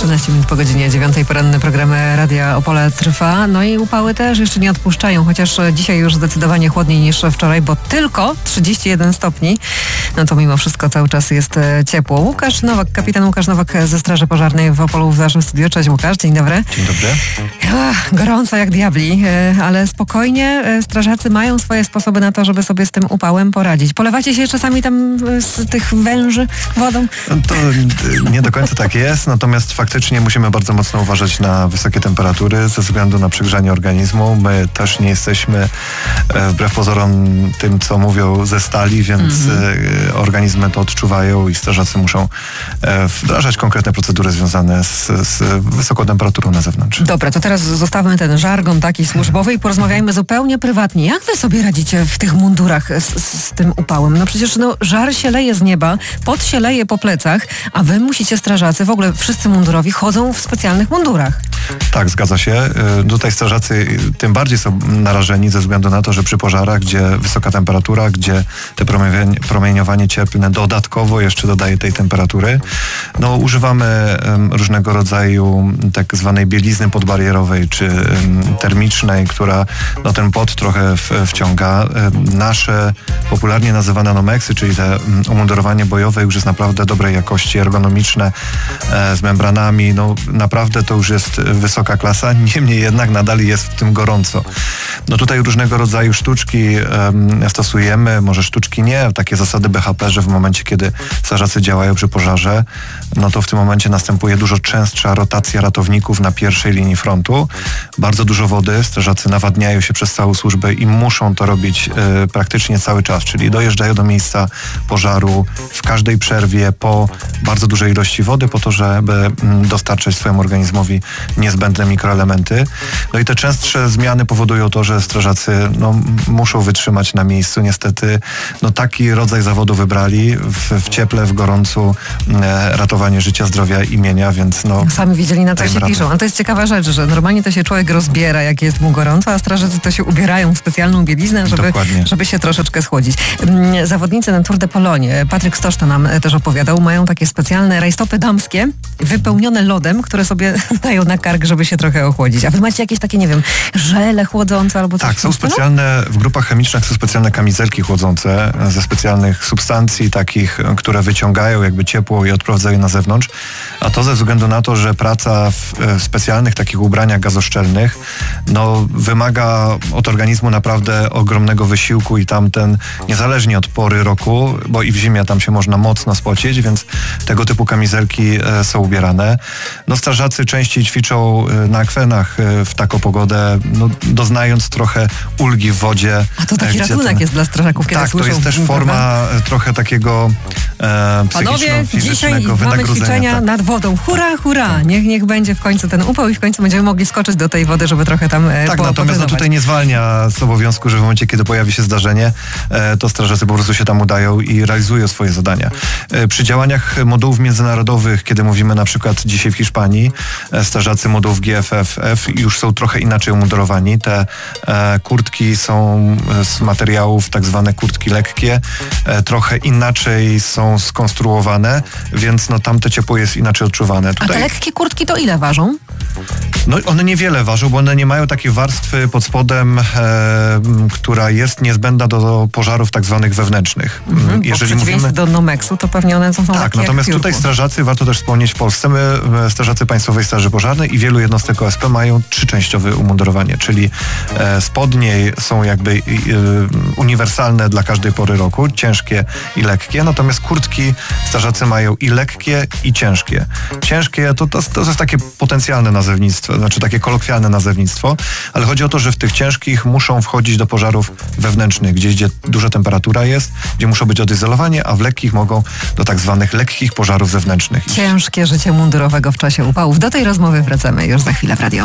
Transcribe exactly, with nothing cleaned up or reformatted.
trzynaście minut po godzinie dziewiątej. Poranny program Radia Opole trwa. No i upały też jeszcze nie odpuszczają, chociaż dzisiaj już zdecydowanie chłodniej niż wczoraj, bo tylko trzydzieści jeden stopni. No to mimo wszystko cały czas jest ciepło. Łukasz Nowak, kapitan Łukasz Nowak ze Straży Pożarnej w Opolu w naszym studiu. Cześć Łukasz, dzień dobry. Dzień dobry. Ach, gorąco jak diabli, ale spokojnie strażacy mają swoje sposoby na to, żeby sobie z tym upałem poradzić. Polewacie się czasami tam z tych węży wodą? To nie do końca tak jest, natomiast faktycznie musimy bardzo mocno uważać na wysokie temperatury ze względu na przegrzanie organizmu. My też nie jesteśmy wbrew pozorom tym, co mówią, ze stali, więc mm-hmm. organizmy to odczuwają i strażacy muszą wdrażać konkretne procedury związane z, z wysoką temperaturą na zewnątrz. Dobra, to teraz zostawmy ten żargon taki służbowy i porozmawiajmy zupełnie prywatnie. Jak wy sobie radzicie w tych mundurach z, z tym upałem? No przecież no, żar się leje z nieba, pot się leje po plecach, a wy musicie, strażacy, w ogóle wszyscy mundurowi chodzą w specjalnych mundurach. Tak, zgadza się. Tutaj strażacy tym bardziej są narażeni ze względu na to, że przy pożarach, gdzie wysoka temperatura, gdzie te promieniowanie cieplne dodatkowo jeszcze dodaje tej temperatury, no używamy um, różnego rodzaju tak zwanej bielizny podbarierowej czy um, termicznej, która no, ten pot trochę w, wciąga. Um, nasze popularnie nazywane nomeksy, czyli te um, umundurowanie bojowe już jest naprawdę dobrej jakości, ergonomiczne, e, z membranami. No naprawdę to już jest wysoka klasa, niemniej jednak nadal jest w tym gorąco. No tutaj różnego rodzaju sztuczki um, stosujemy, może sztuczki nie, takie zasady B H P, że w momencie, kiedy strażacy działają przy pożarze, no to w tym momencie następuje dużo częstsza rotacja ratowników na pierwszej linii frontu. Bardzo dużo wody, strażacy nawadniają się przez całą służbę i muszą to robić e, praktycznie cały czas, czyli dojeżdżają do miejsca pożaru w każdej przerwie po bardzo dużej ilości wody, po to, żeby m, dostarczać swojemu organizmowi niezbędne mikroelementy. No i te częstsze zmiany powodują to, że strażacy no, muszą wytrzymać na miejscu. Niestety no, taki rodzaj zawodu wybrali w, w cieple, w gorącu, e, ratowanie życia, zdrowia i mienia, więc no... Sami widzieli, na co się radę. piszą. A to jest ciekawa rzecz, że normalnie to się człowiek rozbiera, jak jest mu gorąco, a strażacy to się ubierają w specjalną bieliznę, żeby, żeby się troszeczkę schłodzić. Zawodnicy na Tour de Pologne, Patryk Stoszta nam też opowiadał, mają takie specjalne rajstopy damskie, wypełnione lodem, które sobie dają na kark, żeby się trochę ochłodzić. A wy macie jakieś takie, nie wiem, żele chłodzące albo coś? Tak, są specjalne, w grupach chemicznych są specjalne kamizelki chłodzące ze specjalnych substancji takich, które wyciągają jakby ciepło i odprowadzają na zewnątrz, a to ze względu na to, że praca w, w specjalnych takich ubraniach gazoszczelnych no wymaga od organizmu naprawdę ogromnego wysiłku i tamten, niezależnie od pory roku, bo i w zimie tam się można mocno spocić, więc tego typu kamizelki e, są ubierane. No strażacy częściej ćwiczą na akwenach w taką pogodę, no, doznając trochę ulgi w wodzie. A to taki ratunek ten... jest dla strażaków, kiedy Tak, słyszą, to jest też forma prawda? trochę takiego e, Panowie, dzisiaj mamy ćwiczenia tak. nad wodą. Hurra, hurra! Tak. Niech, niech będzie w końcu ten upał i w końcu będziemy mogli skoczyć do tej wody, żeby trochę tam e, Tak, po, natomiast no, tutaj nie zwalnia z obowiązku, że w momencie, kiedy pojawi się zdarzenie, e, to strażacy po prostu się tam udają i realizują swoje zadania. E, przy działaniach modułów międzynarodowych, kiedy mówimy na przykład dzisiaj w Hiszpanii, e, strażacy modułów G F F F już są trochę inaczej umundurowani. Te e, kurtki są z materiałów tak zwane kurtki lekkie, e, trochę inaczej są skonstruowane, więc no tamte ciepło jest inaczej odczuwane. Tutaj... A te lekkie kurtki to ile ważą? No one niewiele ważą, bo one nie mają takiej warstwy pod spodem, e, która jest niezbędna do, do pożarów tak zwanych wewnętrznych. Mhm, jeżeli mówimy do nomeksu, to pewnie one są Tak, natomiast tutaj strażacy, warto też wspomnieć w Polsce, my, strażacy Państwowej Straży Pożarnej i wielu jednostek O S P mają trzyczęściowe umundurowanie, czyli e, spodnie są jakby e, uniwersalne dla każdej pory roku, ciężkie i lekkie, natomiast kurtki strażacy mają i lekkie, i ciężkie. Ciężkie to, to, to jest takie potencjalne nazewnictwo, znaczy takie kolokwialne nazewnictwo, ale chodzi o to, że w tych ciężkich muszą wchodzić do pożarów wewnętrznych, gdzie, gdzie duża temperatura jest, gdzie muszą być odizolowanie, a w lekkich mogą do tak zwanych lekkich pożarów zewnętrznych. Ciężkie życie mundurowego w czasie upałów. Do tej rozmowy wracamy już za chwilę w Radio